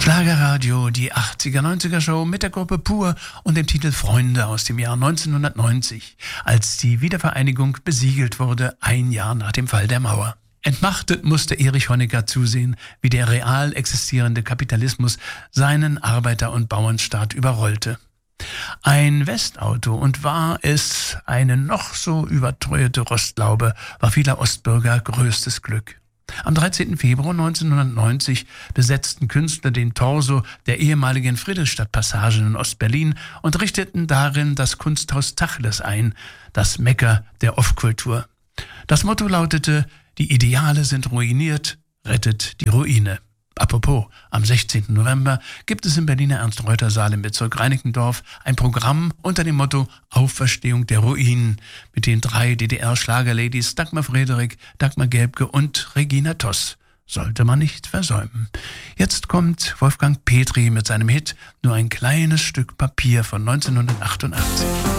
Schlagerradio, die 80er-90er-Show mit der Gruppe Pur und dem Titel Freunde aus dem Jahr 1990, als die Wiedervereinigung besiegelt wurde, ein Jahr nach dem Fall der Mauer. Entmachtet musste Erich Honecker zusehen, wie der real existierende Kapitalismus seinen Arbeiter- und Bauernstaat überrollte. Ein Westauto, und war es eine noch so überteuerte Rostlaube, war vieler Ostbürger größtes Glück. Am 13. Februar 1990 besetzten Künstler den Torso der ehemaligen Friedrichstadtpassage in Ostberlin und richteten darin das Kunsthaus Tachles ein, das Mekka der Off-Kultur. Das Motto lautete: Die Ideale sind ruiniert, rettet die Ruine. Apropos, am 16. November gibt es im Berliner Ernst-Reuter-Saal im Bezirk Reinickendorf ein Programm unter dem Motto Auferstehung der Ruinen mit den 3 DDR-Schlagerladies Dagmar Frederik, Dagmar Gelbke und Regina Toss. Sollte man nicht versäumen. Jetzt kommt Wolfgang Petri mit seinem Hit Nur ein kleines Stück Papier von 1988.